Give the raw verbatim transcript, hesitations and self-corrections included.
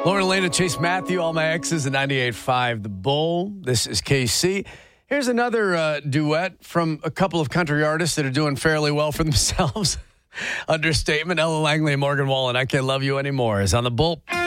Lauren Elena, Chase Matthew, all my exes at ninety-eight point five The Bull. This is K C. Here's another uh, duet from a couple of country artists that are doing fairly well for themselves. Understatement. Ella Langley and Morgan Wallen, I Can't Love You Anymore is on The Bull.